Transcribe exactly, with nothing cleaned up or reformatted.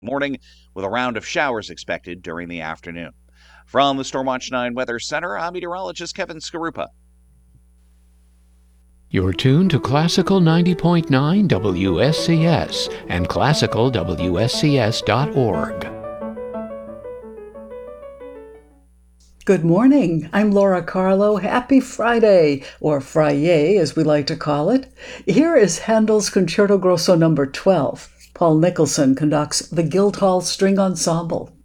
morning, with a round of showers expected during the afternoon. From the Stormwatch nine Weather Center, I'm meteorologist Kevin Skarupa. You're tuned to Classical ninety point nine W S C S and classical W S C S dot org. Good morning. I'm Laura Carlo. Happy Friday, or Friday as we like to call it. Here is Handel's Concerto Grosso number twelve. Paul Nicholson conducts the Guildhall String Ensemble.